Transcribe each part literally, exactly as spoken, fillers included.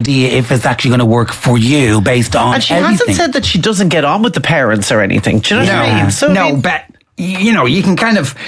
idea if it's actually going to work for you based on And she everything. hasn't said that she doesn't get on with the parents or anything. Do you know no, what I mean? So, no, I mean, but you know, you can kind of.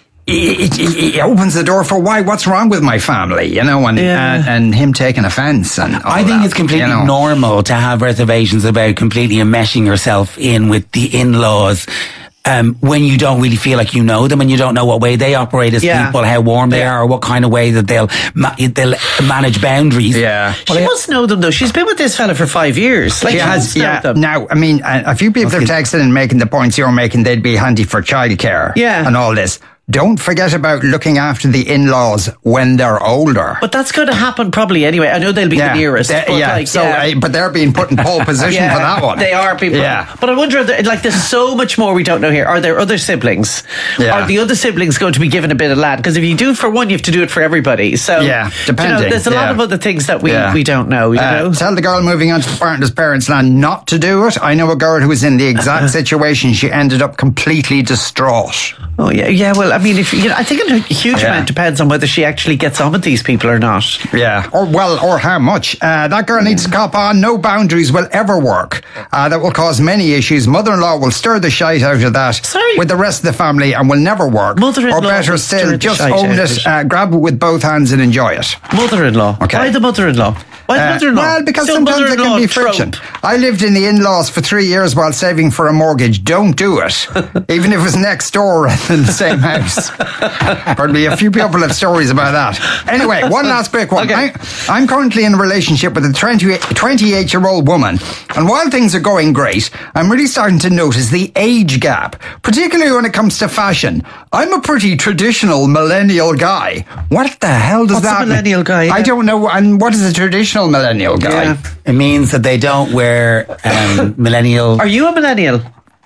It, it, it opens the door for why? What's wrong with my family? You know, and Yeah. and, and him taking offence. And all I think that, it's completely you know. normal to have reservations about completely enmeshing yourself in with the in-laws. Um, when you don't really feel like you know them and you don't know what way they operate as Yeah. people, how warm they Yeah. are, or what kind of way that they'll ma- they'll manage boundaries. Yeah. she must know them though. She's been with this fella for five years. Like, She has, must know yeah. them. Now, I mean, a, a few people have texted and making the points you're making. They'd be handy for childcare, Yeah. and all this. Don't forget about looking after the in-laws when they're older. But that's going to happen probably anyway. I know they'll be the nearest. They- But yeah. like, so, yeah. uh, but they're being put in pole position Yeah, for that one. They are people. Yeah. But I wonder, if there- like, there's so much more we don't know here. Are there other siblings? Yeah. Are the other siblings going to be given a bit of land? Because if you do it for one, you have to do it for everybody. So, Yeah, you depending, know, there's a lot yeah. of other things that we, Yeah. we don't know, you Uh, know? tell the girl moving on to the partner's parents' land not to do it. I know a girl who was in the exact situation. She ended up completely distraught. Oh, yeah. Yeah, well, I mean, if you know, I think a huge Yeah. amount depends on whether she actually gets on with these people or not. Yeah, or well, or how much. Uh, that girl needs to cop on. No boundaries will ever work. Uh, that will cause many issues. Mother-in-law will stir the shite out of that Sorry? with the rest of the family and will never work. Mother-in-law or better will stir still, the just shite own out it, of it. uh, grab it with both hands and enjoy it. Mother-in-law. Okay. Why the mother-in-law? Why the Uh, mother-in-law? well, because Still sometimes there can mother-in-law be friction. trope. I lived in the in-laws for three years while saving for a mortgage. Don't do it. Even if it's next door rather than the same house. Probably a few people have stories about that. Anyway, one last quick one. Okay. I, I'm currently in a relationship with a twenty-eight-year-old woman. And while things are going great, I'm really starting to notice the age gap, particularly when it comes to fashion. I'm a pretty traditional millennial guy. What the hell does What's a that mean? millennial guy, yeah? I don't know. And what is a traditional millennial guy? Yeah. It means that they don't wear um, millennial. Are you a millennial?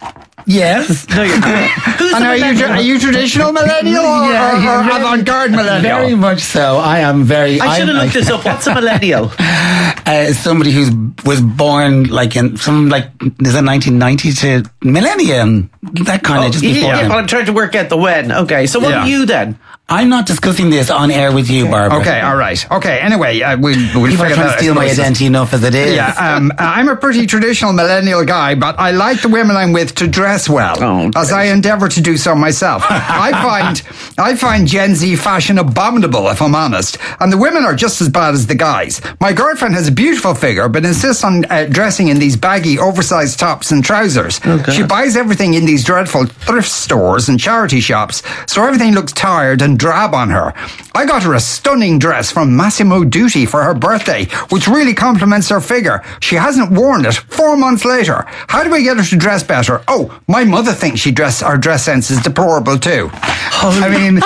Yes. No, you're not. Who's And a are you, millennial? are you traditional millennial or, Yeah, or, yeah, or very- avant-garde millennial? Very much so. I am very. I should have I'm looked like- this up. What's a millennial? Uh, somebody who's was born like in some like is it nineteen ninety to millennium, that kind of just yeah, before. yeah, them. but I'm trying to work out the when. Okay, so what Yeah. are you then? I'm not discussing this on air with you, Barbara. Okay, all right. Okay, anyway, uh, we'll, we'll People are figure trying that to steal out. my identity enough as it is. Yeah, um, I'm a pretty traditional millennial guy, but I like the women I'm with to dress well, Oh, as I endeavour to do so myself. I find I find Gen Z fashion abominable, if I'm honest, and the women are just as bad as the guys. My girlfriend has a beautiful figure, but insists on uh, dressing in these baggy, oversized tops and trousers. She buys everything in these dreadful thrift stores and charity shops, so everything looks tired and drab on her. I got her a stunning dress from Massimo Dutti for her birthday, which really complements her figure. She hasn't worn it four months later. How do I get her to dress better? Oh, my mother thinks she dress her dress sense is deplorable too. I mean,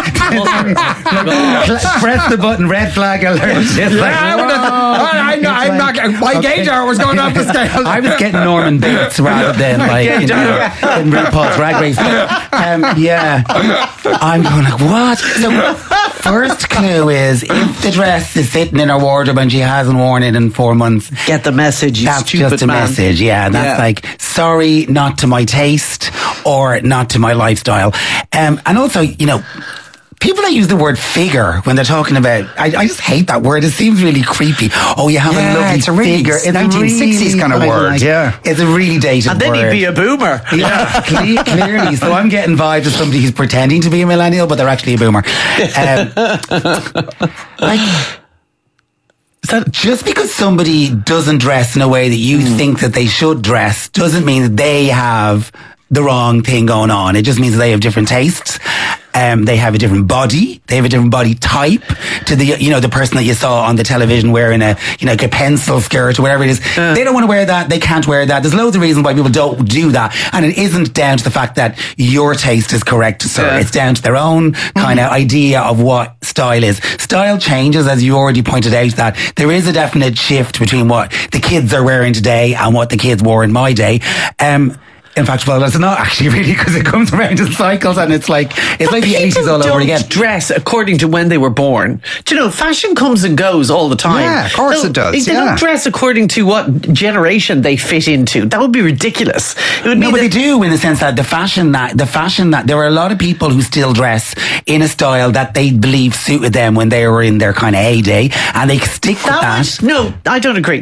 Press the button, red flag alert. It's like, yeah, but that's- I, know, I'm not. My gauge hour was going up the scale. I was getting Norman Bates rather than like you know, in RuPaul's Drag Race. Um, yeah, I'm going like what? So first clue is if the dress is sitting in her wardrobe and she hasn't worn it in four months. Get the message, you That's stupid just a man. message, yeah. That's Yeah. like, sorry, not to my taste or not to my lifestyle. Um, and also, you know, people that use the word figure when they're talking about, I, I just hate that word. It seems really creepy. Oh, you have Yeah, a lovely it's a really figure. It's a nineteen sixties really kind of word, yeah. It's a really dated And then word. he'd be a boomer. Yeah, cle- clearly. So I'm getting vibes of somebody who's pretending to be a millennial, but they're actually a boomer. Um, like, is that just because somebody doesn't dress in a way that you Hmm. think that they should dress doesn't mean that they have the wrong thing going on. It just means that they have different tastes. Um, they have a different body. They have a different body type to the, you know, the person that you saw on the television wearing a, you know, like a pencil skirt or whatever it is. Uh. They don't want to wear that. They can't wear that. There's loads of reasons why people don't do that. And it isn't down to the fact that your taste is correct, sir. Yeah. It's down to their own kind of idea of what style is. Style changes, as you already pointed out, that there is a definite shift between what the kids are wearing today and what the kids wore in my day. Um, In fact, well, it's not actually really, because it comes around in cycles, and it's like it's like the eighties all over don't again. dress according to when they were born. Do you know, fashion comes and goes all the time. Yeah, of course They'll- it does, They yeah. don't dress according to what generation they fit into. That would be ridiculous. It would No, mean but they that- do, in the sense that the fashion that the fashion that there are a lot of people who still dress in a style that they believe suited them when they were in their kind of heyday, and they stick with that that. would- no, I don't agree.